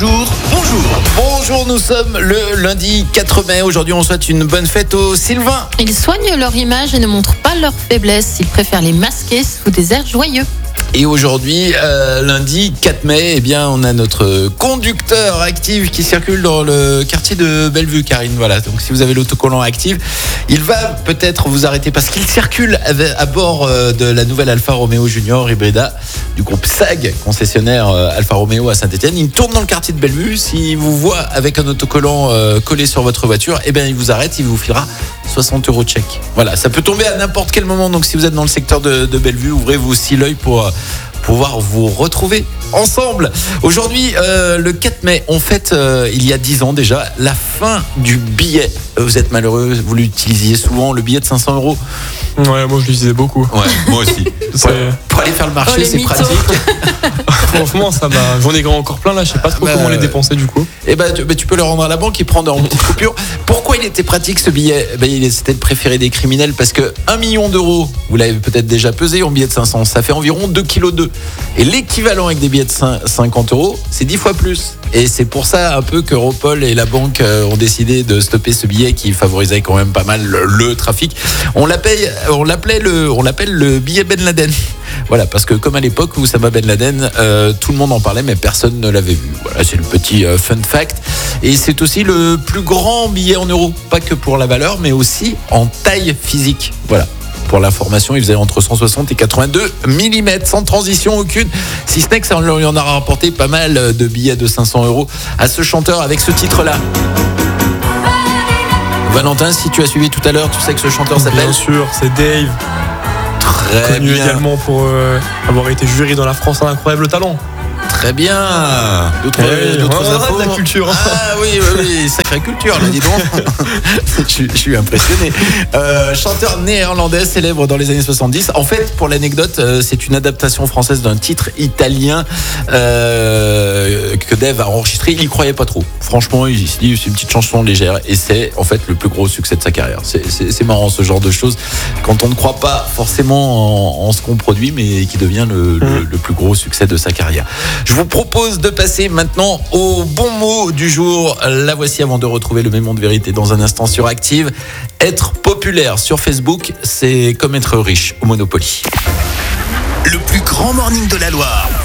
bonjour. Bonjour, nous sommes le lundi 4 mai. Aujourd'hui, on souhaite une bonne fête aux Sylvains. Ils soignent leur image et ne montrent pas leur faiblesse. Ils préfèrent les masquer sous des airs joyeux. Et aujourd'hui, lundi 4 mai, eh bien, on a notre conducteur Active qui circule dans le quartier de Bellevue, Karine. Voilà. Donc, si vous avez l'autocollant Active, il va peut-être vous arrêter parce qu'il circule à bord de la nouvelle Alfa Romeo Junior Hybrida du groupe SAG, concessionnaire Alfa Romeo à Saint-Etienne. Il tourne dans le quartier de Bellevue. S'il vous voit avec un autocollant collé sur votre voiture, eh bien, il vous arrête, il vous filera 60 € de chèque. Voilà, ça peut tomber à n'importe quel moment. Donc, si vous êtes dans le secteur de Bellevue, ouvrez-vous aussi l'œil pour pouvoir vous retrouver ensemble. Aujourd'hui, le 4 mai, on fête, il y a 10 ans déjà, la fin du billet. Vous êtes malheureux, vous l'utilisiez souvent, le billet de 500 €. Ouais, moi je l'utilisais beaucoup. Ouais, moi aussi. Pour aller faire le marché, c'est mythos. pratique. Franchement, ça m'a. J'en ai encore plein là, je sais pas trop comment les dépenser du coup. Et tu peux le rendre à la banque et prendre en petite coupure. Pourquoi il était pratique ce billet? C'était le préféré des criminels parce que 1 million d'euros, vous l'avez peut-être déjà pesé en billet de 500, ça fait environ 2,2 kg. Et l'équivalent avec des billets de 50 €, c'est 10 fois plus. Et c'est pour ça un peu que Europol et la banque ont décidé de stopper ce billet qui favorisait quand même pas mal le trafic. On l'appelle le billet Ben Laden. Voilà, parce que comme à l'époque où Oussama Ben Laden, tout le monde en parlait, mais personne ne l'avait vu. Voilà, c'est le petit fun fact. Et c'est aussi le plus grand billet en euros, pas que pour la valeur, mais aussi en taille physique. Voilà. Pour l'information, il faisait entre 160 et 82 mm, sans transition aucune. Si ce n'est que ça, on lui en a rapporté pas mal de billets de 500 € à ce chanteur avec ce titre-là. Valentin, si tu as suivi tout à l'heure, tu sais que ce chanteur s'appelle... Bien sûr, c'est Dave. Très connu bien. également pour avoir été jury dans la France à l'incroyable talent. Très bien. D'autres on infos. a de la culture. Ah oui, sacrée culture, là, dis donc. Je suis impressionné. Chanteur néerlandais célèbre dans les années 70. En fait, pour l'anecdote, c'est une adaptation française d'un titre italien que Dave a enregistré. Il y croyait pas trop. Franchement, il se dit c'est une petite chanson légère et c'est en fait le plus gros succès de sa carrière. C'est marrant ce genre de choses quand on ne croit pas forcément en ce qu'on produit, mais qui devient le plus gros succès de sa carrière. Je vous propose de passer maintenant au bon mot du jour. La voici avant de retrouver le Mémon de vérité dans un instant sur Active. Être populaire sur Facebook, c'est comme être riche au Monopoly. Le plus grand morning de la Loire.